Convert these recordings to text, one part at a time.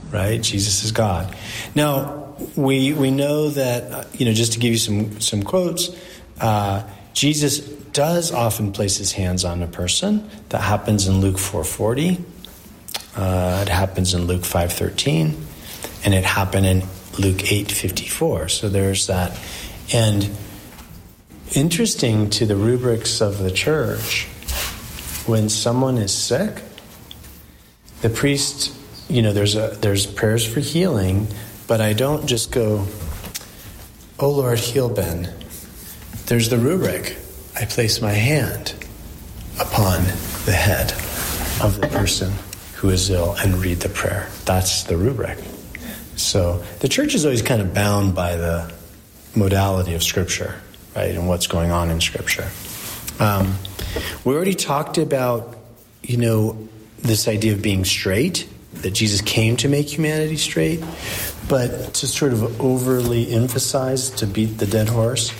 right? Jesus is God. Now, we know that, just to give you some quotes, Jesus does often place his hands on a person. That happens in Luke 4:40. It happens in Luke 5:13. And it happened in Luke 8:54. So there's that. And interesting to the rubrics of the church, when someone is sick, the priest, there's prayers for healing, but I don't just go, "Oh Lord, heal Ben." There's the rubric. I place my hand upon the head of the person who is ill and read the prayer. That's the rubric. So the church is always kind of bound by the modality of Scripture, right, and what's going on in Scripture. We already talked about, this idea of being straight, that Jesus came to make humanity straight, but to sort of overly emphasize, to beat the dead horse,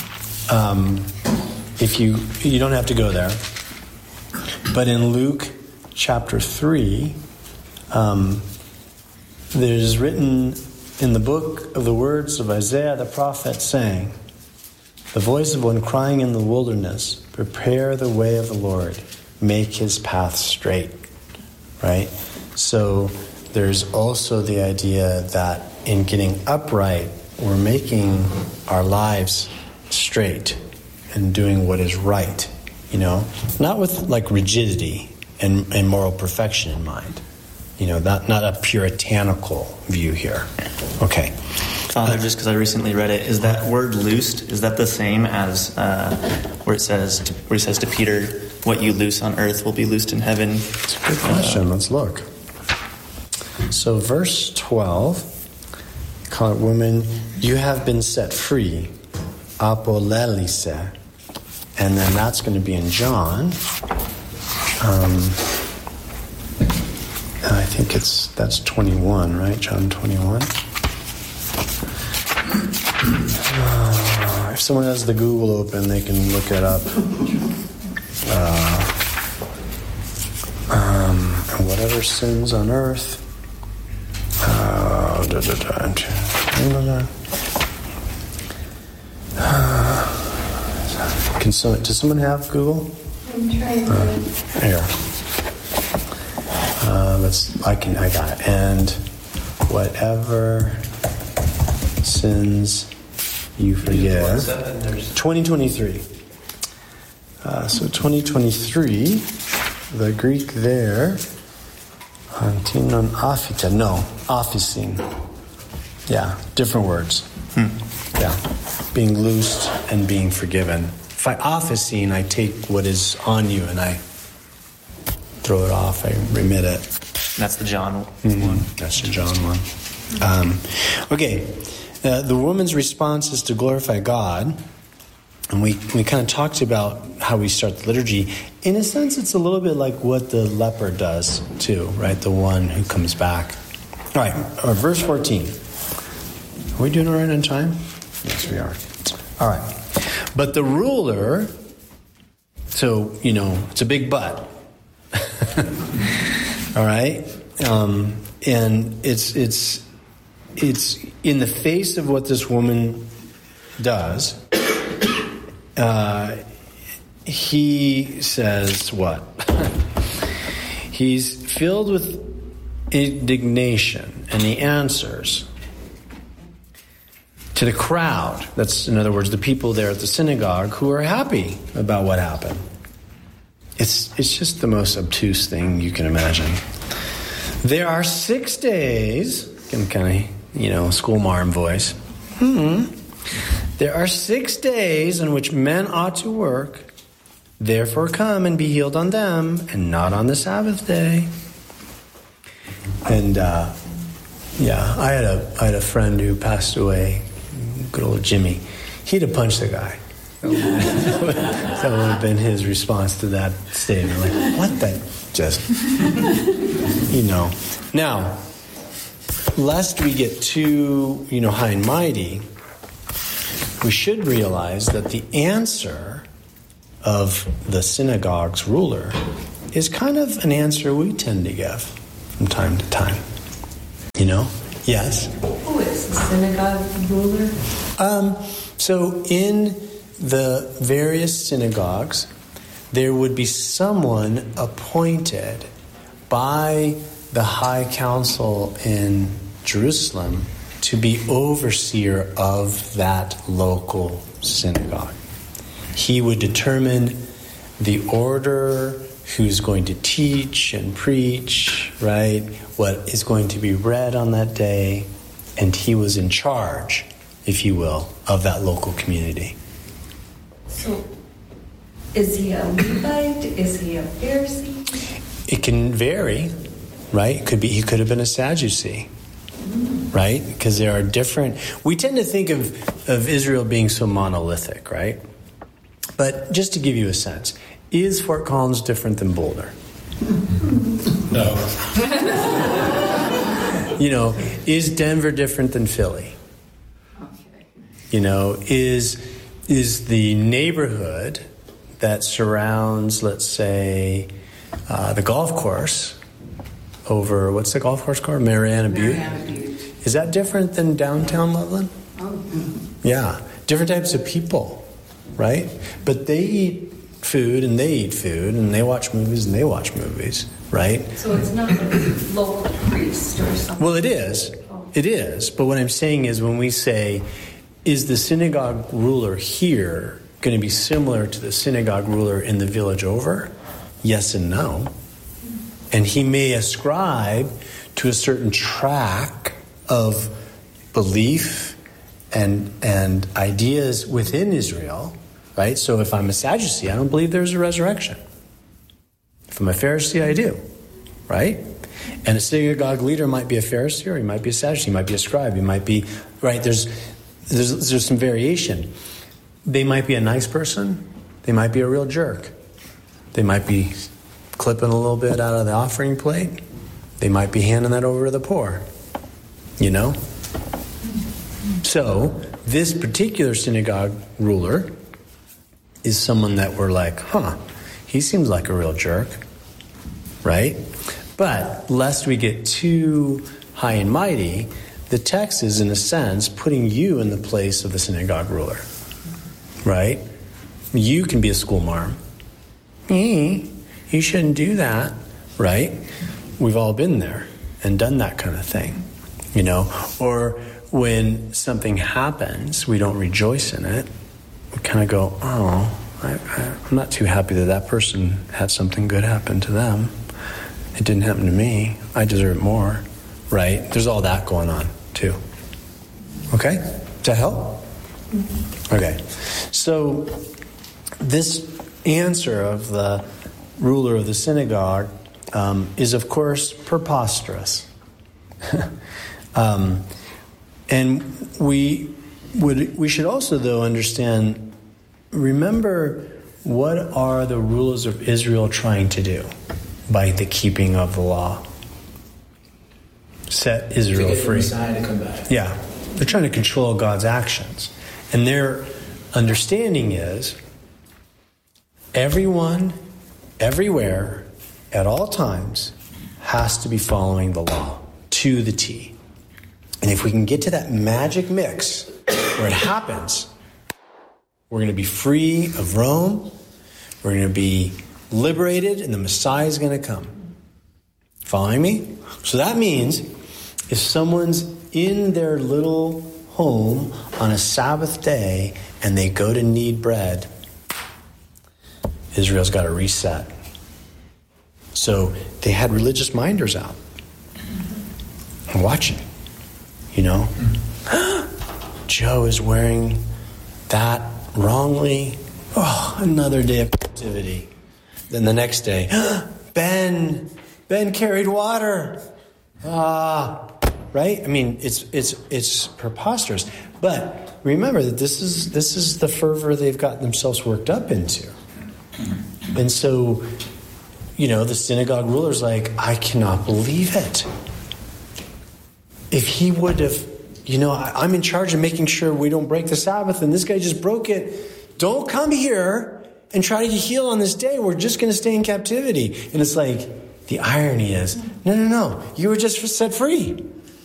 if you don't have to go there, but in Luke chapter 3, there's written in the book of the words of Isaiah the prophet saying, "The voice of one crying in the wilderness, prepare the way of the Lord, make his path straight." Right? So there's also the idea that in getting upright, we're making our lives straight and doing what is right, not with like rigidity and moral perfection in mind. Not a puritanical view here. Okay. Father, just because I recently read it, is that word "loosed"? Is that the same as where he says to Peter, "What you loose on earth will be loosed in heaven"? It's a good question. Let's look. So, verse 12, call it, "Woman, you have been set free, apolelise," and then that's going to be in John. I think that's 21, right? John 21. If someone has the Google open, they can look it up. And whatever sins on earth. Does someone have Google? I'm trying to. Here. I got it. And whatever sins you forgive. 2023. So 2023, the Greek there, antinon aphita. No, aphysin. Yeah, different words. Yeah, being loosed and being forgiven. If I aphysin, I take what is on you and I throw it off, I remit it. That's the John one. That's the John one. Okay, the woman's response is to glorify God. And we kind of talked about how we start the liturgy. In a sense, it's a little bit like what the leper does too, right? The one who comes back. All right, verse 14. Are we doing all right on time? Yes, we are. All right. But the ruler, so, it's a big but. All right? And it's in the face of what this woman does, he says what? He's filled with indignation, and he answers to the crowd. That's, in other words, the people there at the synagogue who are happy about what happened. It's just the most obtuse thing you can imagine. There are 6 days, in kind of, schoolmarm voice. There are 6 days in which men ought to work. Therefore come and be healed on them, and not on the Sabbath day. And I had a friend who passed away, good old Jimmy. He'd have punched the guy. That would have been his response to that statement. Like, what the? Just, Now, lest we get too, high and mighty, we should realize that the answer of the synagogue's ruler is kind of an answer we tend to give from time to time. Yes. Who is the synagogue ruler? So in the various synagogues, there would be someone appointed by the high council in Jerusalem to be overseer of that local synagogue. He would determine the order, who's going to teach and preach, right? What is going to be read on that day. And he was in charge, if you will, of that local community. So, is he a Levite? Is he a Pharisee? It can vary, right? He could have been a Sadducee, right? Because there are different. We tend to think of Israel being so monolithic, right? But just to give you a sense, is Fort Collins different than Boulder? No. Is Denver different than Philly? Okay. Is the neighborhood that surrounds, let's say, the golf course over, what's the golf course called? Mariana Butte? Is that different than downtown Loveland? Oh. Yeah. Different types of people, right? But they eat food and they eat food and they watch movies and they watch movies, right? So it's not a local priest or something? Well, it is. It is. But what I'm saying is when we say, is the synagogue ruler here going to be similar to the synagogue ruler in the village over? Yes and no. And he may ascribe to a certain track of belief and ideas within Israel, right? So if I'm a Sadducee, I don't believe there's a resurrection. If I'm a Pharisee, I do, right? And a synagogue leader might be a Pharisee, or he might be a Sadducee, he might be a scribe, he might be, right? There's some variation. They might be a nice person, they might be a real jerk. They might be clipping a little bit out of the offering plate. They might be handing that over to the poor, So this particular synagogue ruler is someone that we're like, he seems like a real jerk, right? But lest we get too high and mighty, the text is, in a sense, putting you in the place of the synagogue ruler, right? You can be a schoolmarm. You shouldn't do that, right? We've all been there and done that kind of thing, Or when something happens, we don't rejoice in it. We kind of go, I'm not too happy that person had something good happen to them. It didn't happen to me. I deserve more, right? There's all that going on, too. Okay? Does that help? Mm-hmm. Okay. So this answer of the ruler of the synagogue is, of course, preposterous. And we should also, though, understand, remember, what are the rulers of Israel trying to do by the keeping of the law? Set Israel to get free. The Messiah to come back. Yeah. They're trying to control God's actions. And their understanding is everyone, everywhere, at all times, has to be following the law to the T. And if we can get to that magic mix where it happens, we're going to be free of Rome, we're going to be liberated, and the Messiah is going to come. Following me? So that means if someone's in their little home on a Sabbath day and they go to knead bread, Israel's got to reset. So they had religious minders out and watching. Joe is wearing that wrongly. Oh, another day of captivity. Then the next day, Ben carried water. Right? I mean, it's preposterous. But remember that this is the fervor they've gotten themselves worked up into. And so, the synagogue ruler's like, I cannot believe it. If he would have, I'm in charge of making sure we don't break the Sabbath, and this guy just broke it. Don't come here and try to get healed on this day. We're just going to stay in captivity. And it's like, the irony is, no. You were just set free.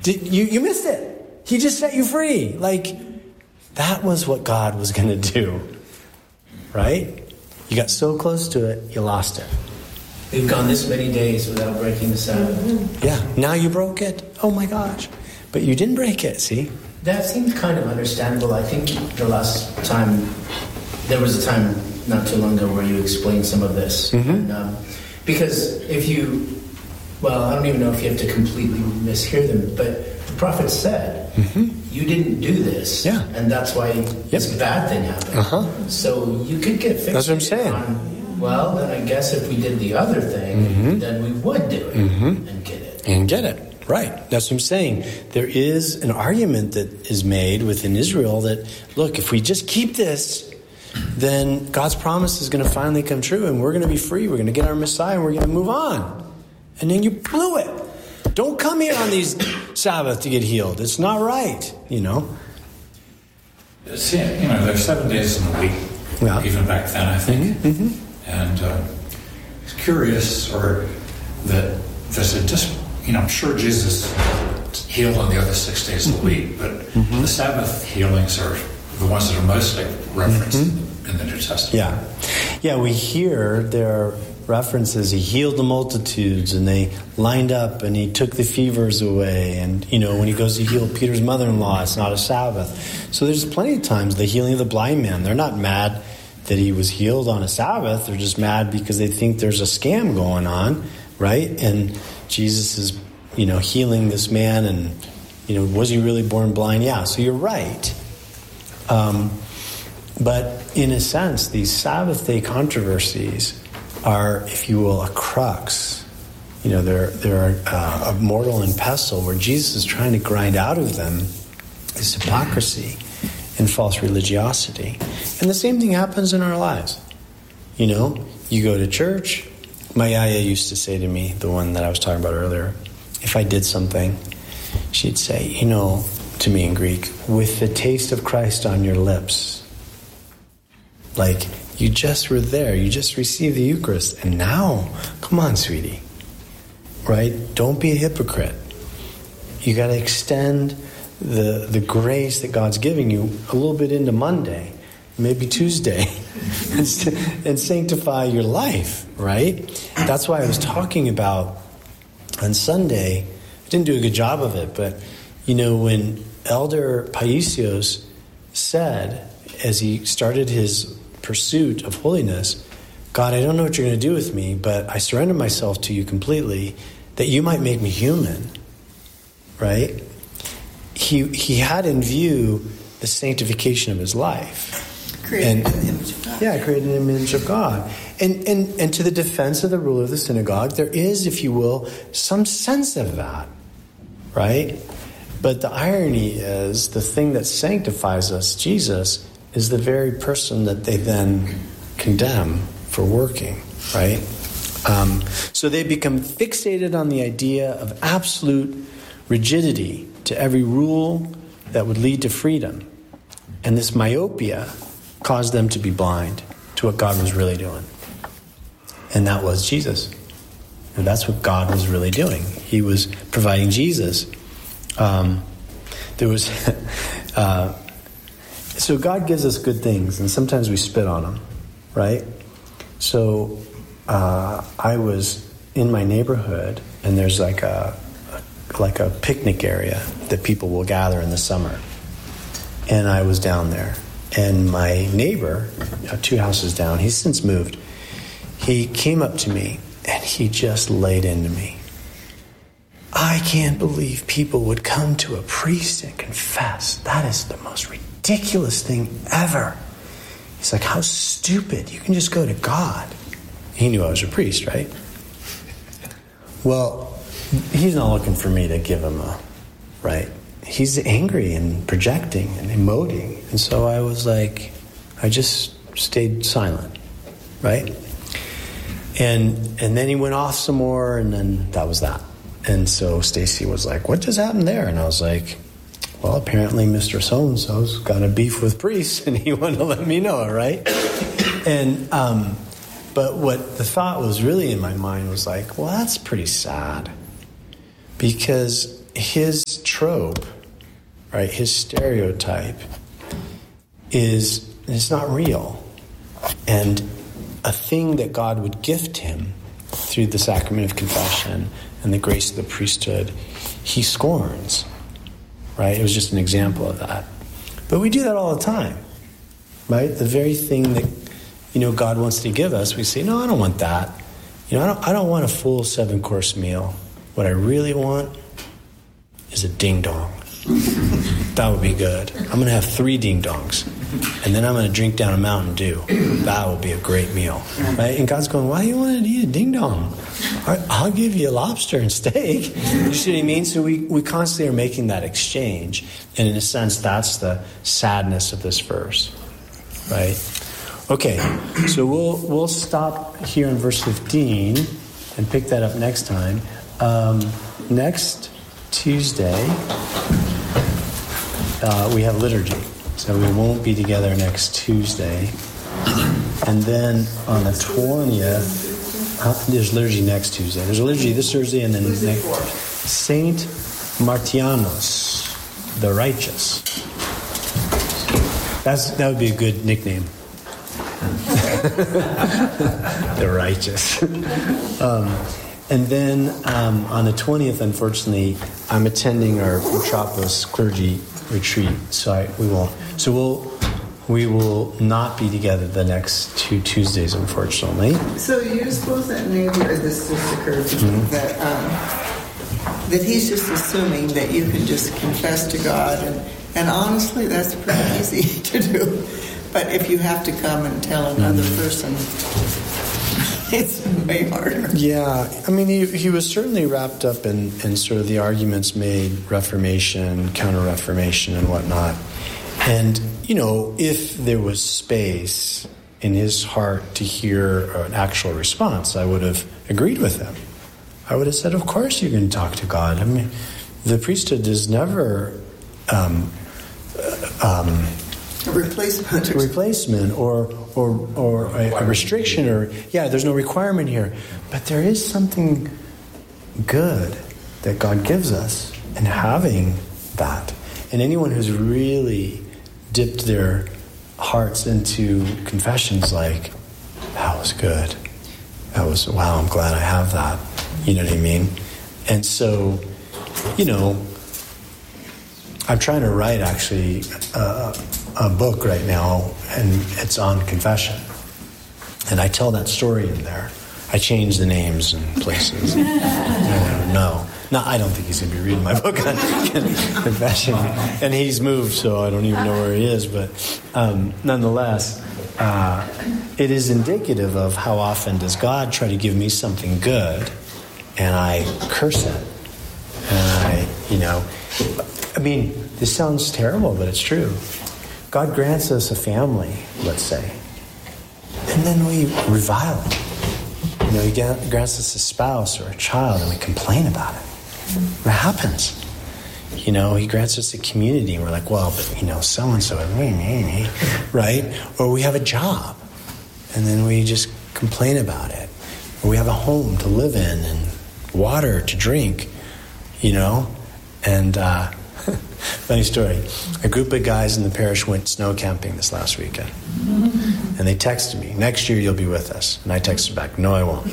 You missed it. He just set you free. Like, that was what God was going to do. Right? You got so close to it, you lost it. We've gone this many days without breaking the Sabbath. Yeah, now you broke it. Oh my gosh. But you didn't break it, see? That seems kind of understandable. I think the last time, there was a time not too long ago where you explained some of this. Mm-hmm. And, because if you, well, I don't even know if you have to completely mishear them, but the prophet said, you didn't do this. Yeah. And that's why this bad thing happened. Uh-huh. So you could get fixed. That's what I'm saying. Well, then I guess if we did the other thing, then we would do it and get it. And get it. Right. That's what I'm saying. There is an argument that is made within Israel that, look, if we just keep this, then God's promise is going to finally come true and we're going to be free. We're going to get our Messiah and we're going to move on. And then you blew it. Don't come here on these Sabbath to get healed. It's not right, you know. See, there's 7 days in the week, even back then, I think. And it's curious, that just, I'm sure Jesus healed on the other 6 days of the week, but the Sabbath healings are the ones that are mostly referenced in the New Testament. Yeah, we hear there are references. He healed the multitudes, and they lined up, and he took the fevers away. And, when he goes to heal Peter's mother-in-law, it's not a Sabbath. So there's plenty of times the healing of the blind man. They're not mad that he was healed on a Sabbath. They're just mad because they think there's a scam going on, right? And Jesus is, healing this man, and, was he really born blind? Yeah, so you're right. But in a sense, these Sabbath day controversies are, if you will, a crux. They're a mortal and pestle where Jesus is trying to grind out of them this hypocrisy and false religiosity. And the same thing happens in our lives. You go to church. My yaya used to say to me, the one that I was talking about earlier, if I did something, she'd say, to me in Greek, with the taste of Christ on your lips. Like, you just were there. You just received the Eucharist. And now, come on, sweetie. Right? Don't be a hypocrite. You got to extend the grace that God's giving you a little bit into Monday, maybe Tuesday, and sanctify your life, right? That's why I was talking about on Sunday. I didn't do a good job of it, but, when Elder Paisios said, as he started his pursuit of holiness, God, I don't know what you're going to do with me, but I surrender myself to you completely, that you might make me human, right? He had in view the sanctification of his life. Created an image of God. Yeah, created an image of God. And to the defense of the ruler of the synagogue, there is, if you will, some sense of that, right? But the irony is, the thing that sanctifies us, Jesus, is the very person that they then condemn for working, right? So they become fixated on the idea of absolute rigidity to every rule that would lead to freedom. And this myopia caused them to be blind to what God was really doing. And that was Jesus. And that's what God was really doing. He was providing Jesus. So God gives us good things, and sometimes we spit on them, right? So I was in my neighborhood, and there's like a picnic area that people will gather in the summer. And I was down there, and my neighbor, 2 houses down, he's since moved, he came up to me, and he just laid into me. I can't believe people would come to a priest and confess. That is the most ridiculous thing ever. He's like, how stupid. You can just go to God. He knew I was a priest, right? Well, he's not looking for me to give him right? He's angry and projecting and emoting. And so I was like, I just stayed silent, right? And then he went off some more, and then that was that. And so Stacy was like, what just happened there? And I was like, well, apparently Mr. So-and-so's got a beef with priests, and he wanted to let me know, right? And but what the thought was really in my mind was like, well, that's pretty sad. Because his trope, right, his stereotype it's not real. And a thing that God would gift him through the sacrament of confession and the grace of the priesthood, he scorns, right? It was just an example of that. But we do that all the time, right? The very thing that, God wants to give us, we say, no, I don't want that. I don't want a full 7-course meal. What I really want is a ding-dong. That would be good. I'm going to have 3 ding-dongs. And then I'm going to drink down a Mountain Dew. That will be a great meal. Right? And God's going, why do you want to eat a ding-dong? I'll give you a lobster and steak. You see what I mean? So we constantly are making that exchange. And in a sense, that's the sadness of this verse. Right? Okay, so we'll stop here in verse 15 and pick that up next time. Next Tuesday, we have liturgy. So we won't be together next Tuesday. And then on the 20th, there's liturgy next Tuesday. There's a liturgy this Thursday, and then Saint Martianus, the righteous. That would be a good nickname. The righteous. And then on the 20th, unfortunately, I'm attending our Metropolis clergy retreat, so we won't. So we will not be together the next 2 Tuesdays, unfortunately. So you suppose that maybe, or this just occurred to me, that he's just assuming that you can just confess to God, and honestly, that's pretty easy to do. But if you have to come and tell another person, it's way harder. Yeah, I mean, he was certainly wrapped up in sort of the arguments made, Reformation, Counter-Reformation, and whatnot. And, if there was space in his heart to hear an actual response, I would have agreed with him. I would have said, of course you can talk to God. I mean, the priesthood is never a replacement or a restriction, or there's no requirement here, but there is something good that God gives us in having that. And anyone who's really dipped their hearts into confessions like, that was good, wow, I'm glad I have that, you know what I mean? And so, I'm trying to write actually a book right now, and it's on confession. And I tell that story in there. I change the names and places. No, I don't think he's going to be reading my book on confession. And he's moved, so I don't even know where he is. But nonetheless, it is indicative of how often does God try to give me something good, and I curse it. And I mean, this sounds terrible, but it's true. God grants us a family, let's say, and then we revile it. He grants us a spouse or a child, and we complain about it. What happens? He grants us a community, and we're like, well, but, so-and-so, right? Or we have a job, and then we just complain about it. Or we have a home to live in and water to drink, and... Funny story. A group of guys in the parish went snow camping this last weekend. And they texted me, next year you'll be with us. And I texted back, no, I won't.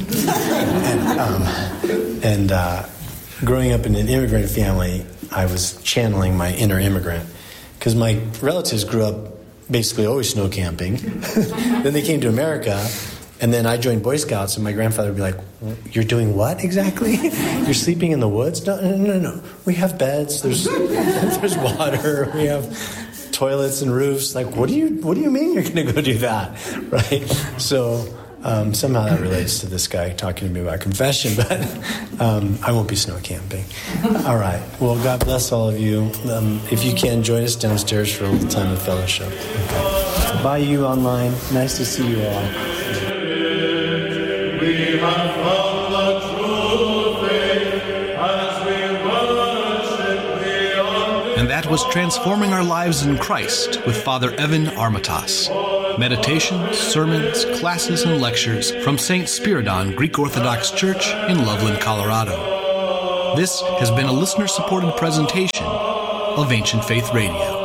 and growing up in an immigrant family, I was channeling my inner immigrant. Because my relatives grew up basically always snow camping. Then they came to America. And then I joined Boy Scouts, and my grandfather would be like, you're doing what exactly? You're sleeping in the woods? No. We have beds. There's water. We have toilets and roofs. Like, what do you mean you're going to go do that? Right? So somehow that relates to this guy talking to me about confession, but I won't be snow camping. All right. Well, God bless all of you. If you can, join us downstairs for a little time of fellowship. Okay. Bye, you online. Nice to see you all. We have found the true faith as we worship Thee. And that was Transforming Our Lives in Christ with Father Evan Armatas. Meditations, sermons, classes, and lectures from St. Spiridon Greek Orthodox Church in Loveland, Colorado. This has been a listener-supported presentation of Ancient Faith Radio.